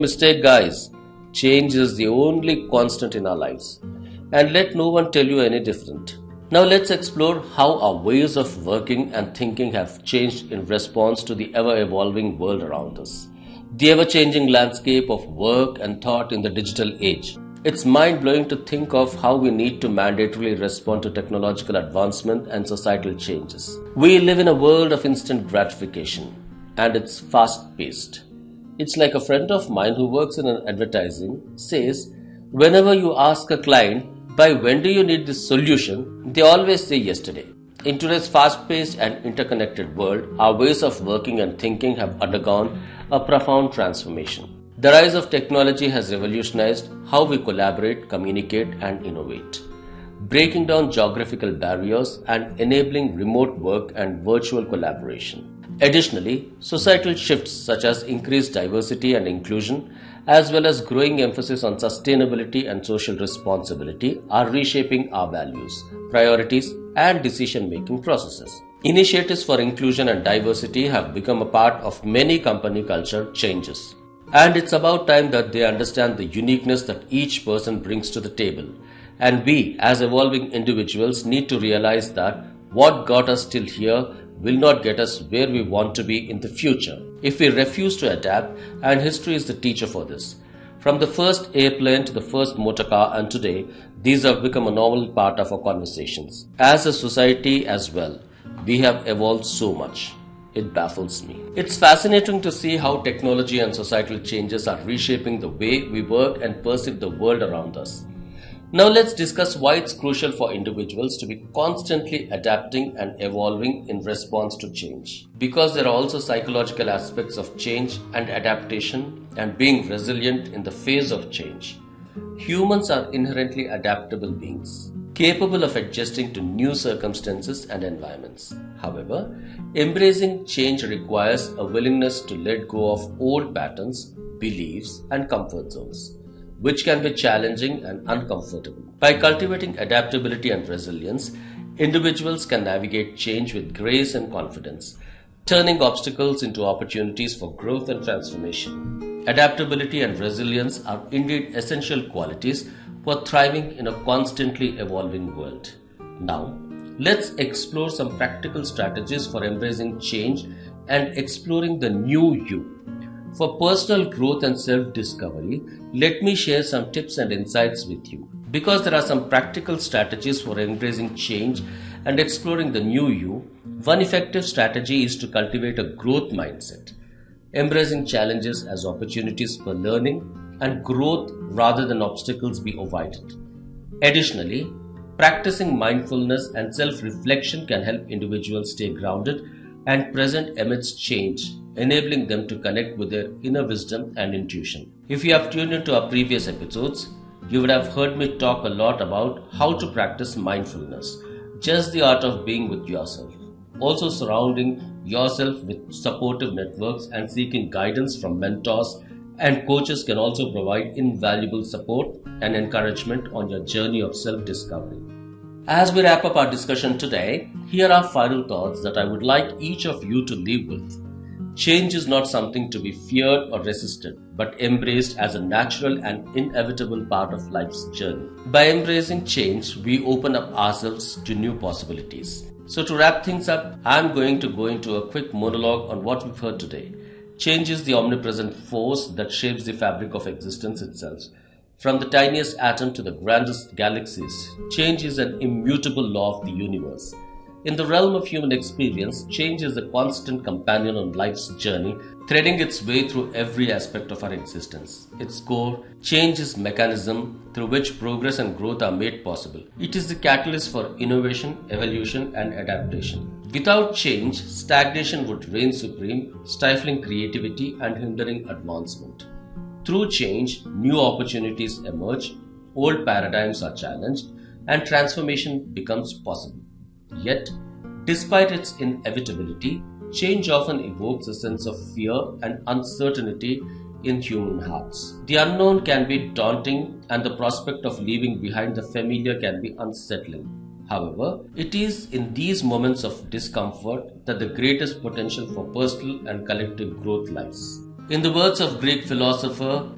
Mistake, guys. Change is the only constant in our lives. And let no one tell you any different. Now let's explore how our ways of working and thinking have changed in response to the ever-evolving world around us. The ever-changing landscape of work and thought in the digital age. It's mind-blowing to think of how we need to mandatorily respond to technological advancement and societal changes. We live in a world of instant gratification, and it's fast-paced. It's like a friend of mine who works in an advertising says, whenever you ask a client, by when do you need this solution, they always say yesterday. In today's fast-paced and interconnected world, our ways of working and thinking have undergone a profound transformation. The rise of technology has revolutionized how we collaborate, communicate, and innovate, breaking down geographical barriers and enabling remote work and virtual collaboration. Additionally, societal shifts such as increased diversity and inclusion, as well as growing emphasis on sustainability and social responsibility, are reshaping our values, priorities, and decision-making processes. Initiatives for inclusion and diversity have become a part of many company culture changes. And it's about time that they understand the uniqueness that each person brings to the table. And we, as evolving individuals, need to realize that what got us till here will not get us where we want to be in the future if we refuse to adapt, and history is the teacher for this. From the first airplane to the first motor car, and today, these have become a normal part of our conversations. As a society as well, we have evolved so much. It baffles me. It's fascinating to see how technology and societal changes are reshaping the way we work and perceive the world around us. Now let's discuss why it's crucial for individuals to be constantly adapting and evolving in response to change. Because there are also psychological aspects of change and adaptation and being resilient in the face of change. Humans are inherently adaptable beings, capable of adjusting to new circumstances and environments. However, embracing change requires a willingness to let go of old patterns, beliefs, and comfort zones, which can be challenging and uncomfortable. By cultivating adaptability and resilience, individuals can navigate change with grace and confidence, turning obstacles into opportunities for growth and transformation. Adaptability and resilience are indeed essential qualities for thriving in a constantly evolving world. Now, let's explore some practical strategies for embracing change and exploring the new you. For personal growth and self-discovery, let me share some tips and insights with you. Because there are some practical strategies for embracing change and exploring the new you, one effective strategy is to cultivate a growth mindset, embracing challenges as opportunities for learning and growth rather than obstacles be avoided. Additionally, practicing mindfulness and self-reflection can help individuals stay grounded and present amidst change, enabling them to connect with their inner wisdom and intuition. If you have tuned into our previous episodes, you would have heard me talk a lot about how to practice mindfulness, just the art of being with yourself. Also surrounding yourself with supportive networks and seeking guidance from mentors and coaches can also provide invaluable support and encouragement on your journey of self-discovery. As we wrap up our discussion today, here are final thoughts that I would like each of you to leave with. Change is not something to be feared or resisted, but embraced as a natural and inevitable part of life's journey. By embracing change, we open up ourselves to new possibilities. So to wrap things up, I'm going to go into a quick monologue on what we've heard today. Change is the omnipresent force that shapes the fabric of existence itself. From the tiniest atom to the grandest galaxies, change is an immutable law of the universe. In the realm of human experience, change is a constant companion on life's journey, threading its way through every aspect of our existence. Its core, change is the mechanism through which progress and growth are made possible. It is the catalyst for innovation, evolution, and adaptation. Without change, stagnation would reign supreme, stifling creativity and hindering advancement. Through change, new opportunities emerge, old paradigms are challenged, and transformation becomes possible. Yet, despite its inevitability, change often evokes a sense of fear and uncertainty in human hearts. The unknown can be daunting, and the prospect of leaving behind the familiar can be unsettling. However, it is in these moments of discomfort that the greatest potential for personal and collective growth lies. In the words of Greek philosopher